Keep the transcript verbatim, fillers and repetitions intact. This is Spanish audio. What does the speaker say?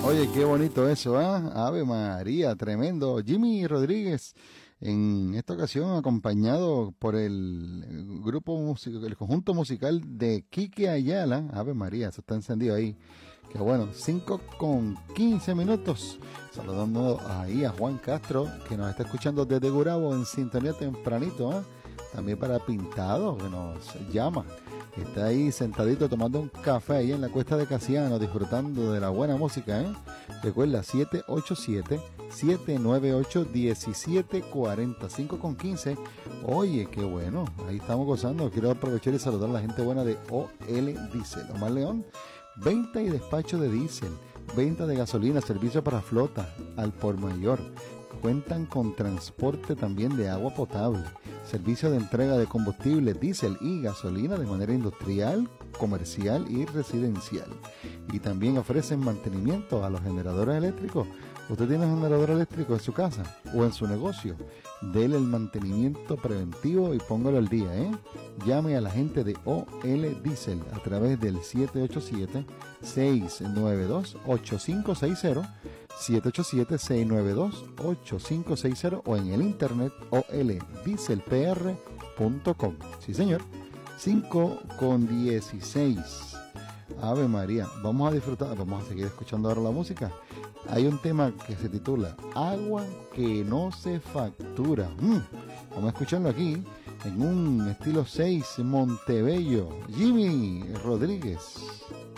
Oye, qué bonito eso, ¿ah? ¿eh? Ave María, tremendo. Jimmy Rodríguez, en esta ocasión acompañado por el grupo musical, el conjunto musical de Quique Ayala. Ave María, eso está encendido ahí. Qué bueno, cinco con quince minutos. Saludando ahí a Juan Castro, que nos está escuchando desde Gurabo en sintonía tempranito, ¿eh? También para Pintado, que nos llama. Está ahí sentadito tomando un café ahí en la Cuesta de Casiano, disfrutando de la buena música, ¿eh? Recuerda, siete ocho siete, siete nueve ocho, uno siete cuatro cinco con quince. Oye, qué bueno, ahí estamos gozando. Quiero aprovechar y saludar a la gente buena de O L Diesel. Omar León, venta y despacho de diésel, venta de gasolina, servicio para flota, al por mayor. Cuentan con transporte también de agua potable, servicio de entrega de combustible, diésel y gasolina de manera industrial, comercial y residencial. Y también ofrecen mantenimiento a los generadores eléctricos. ¿Usted tiene un generador eléctrico en su casa o en su negocio? Dele el mantenimiento preventivo y póngalo al día, ¿eh? Llame a la gente de O L Diesel a través del siete ocho siete, seis nueve dos, ocho cinco seis cero, siete ocho siete, seis nueve dos, ocho cinco seis cero o en el internet o l diesel p r punto com. Sí, señor. cinco con dieciséis. Ave María, vamos a disfrutar, vamos a seguir escuchando ahora la música. Hay un tema que se titula Agua que no se factura. Mm, vamos a escucharlo aquí en un estilo seis Montebello. Jimmy Rodríguez.